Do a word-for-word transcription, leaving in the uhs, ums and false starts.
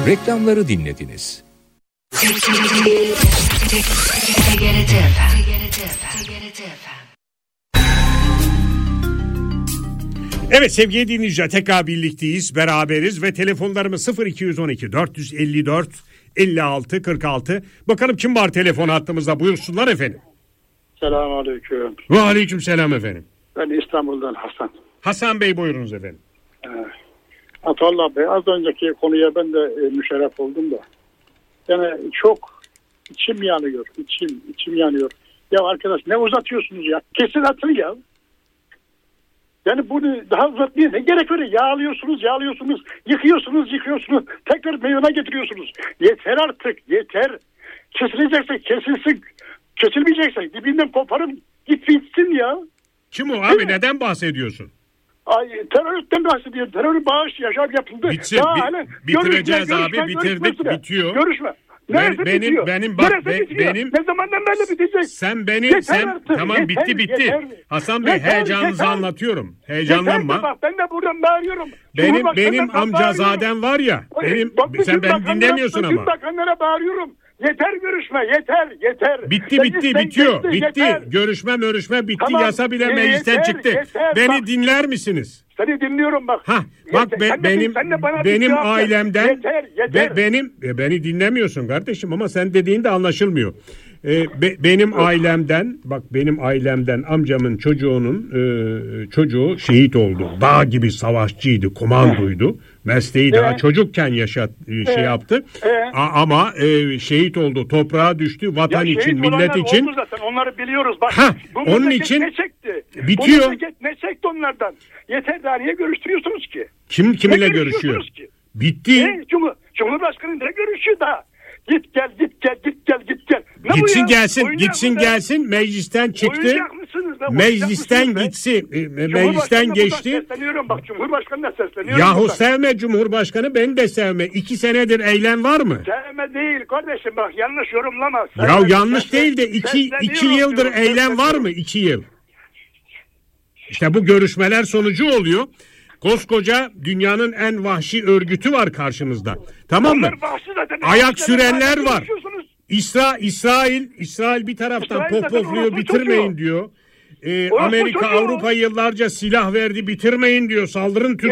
Reklamları dinlediniz. Evet sevgili dinleyiciler, tekrar birlikteyiz, beraberiz ve telefonlarımız sıfır iki on iki dört elli dört elli altı kırk altı. Bakalım kim var telefon hattımızda, buyursunlar efendim. Selamünaleyküm. Ve aleyküm selam efendim. Ben İstanbul'dan Hasan. Hasan Bey buyurunuz efendim. Ee, Atalla Bey, az önceki konuya ben de e, müşerref oldum da. Yani çok içim yanıyor, içim, içim yanıyor. Ya arkadaş ne uzatıyorsunuz ya? Kesin atın ya. Yani bunu daha uzatmaya ne gerek var? Yağlıyorsunuz, yağlıyorsunuz, yıkıyorsunuz, yıkıyorsunuz. Tekrar meydana getiriyorsunuz. Yeter artık, yeter. Kesilecekse kesilsin. Kesilmeyecekse dibinden koparın, git bitsin ya. Kim o abi, neden bahsediyorsun? Ay, teröristten bahsediyor. Terör bağış yaşam yapıldı. Bitsin, bi- bitireceğiz görüşme, abi, görüşme, bitirdik, görüşme, bitiyor. Görüşme. Ben, benim bitiyor? benim bak be, benim ne zamandan beri bitecek? Sen beni yeter sen artık, tamam yeter, bitti bitti. Yeter, Hasan Bey yeter, heyecanınızı yeter. Anlatıyorum. Heyecanlanma. Yeter, bak ben de buradan bağırıyorum. Benim benim amcazadem var ya. Benim bak, sen beni dinlemiyorsun ama. Bütün bakanlara bağırıyorum. Yeter görüşme, yeter, yeter. Bitti bitti Meclisten bitiyor. Geçti, bitti. Yeter. Görüşme görüşme bitti. Tamam. Yasa bile e, meclisten yeter, çıktı. Yeter, beni bak. Dinler misiniz? Seni dinliyorum bak. Ha, bak be, benim benim ailemden yeter, yeter. Be, benim e, beni dinlemiyorsun kardeşim ama sen dediğinde anlaşılmıyor. E, be, benim ailemden bak benim ailemden amcamın çocuğunun e, çocuğu şehit oldu. Dağ gibi savaşçıydı, komandoydu. Mesleği daha ee, çocukken yaşat e, şey ee, yaptı. E, A, ama e, şehit oldu, toprağa düştü vatan için, millet için. Zaten, onları biliyoruz. Bak, ha, onun için ne çekti? Bitiyor. Ne çekti onlardan? Yeter daha niye görüştürüyorsunuz ki? Kim kiminle görüşüyor? Ki? Bitti. Ne? Cumhur, Cumhurbaşkanı ne görüşüyor daha? Git gel git gel git gel git gel. Ne gitsin gelsin Oyuncak gitsin mısın? Gelsin meclisten çıktı. Meclisten gitsin. E, meclisten geçti. Bak Cumhurbaşkanı'na sesleniyorum. Yahu burada. Sevme Cumhurbaşkanı, beni de sevme. İki senedir eylem var mı? Sevme değil kardeşim, bak yanlış yorumlama. Sevme, ya yanlış seslen, değil de iki, iki yıldır eylem var mı? İki yıl. İşte bu görüşmeler sonucu oluyor. Koskoca dünyanın en vahşi örgütü var karşımızda. Tamam mı? Ayak sürenler var. İsra İsrail İsrail bir taraftan popofluyor, bitirmeyin diyor. Ee, Amerika Avrupa yıllarca silah verdi, bitirmeyin diyor. Saldırın Türkiye.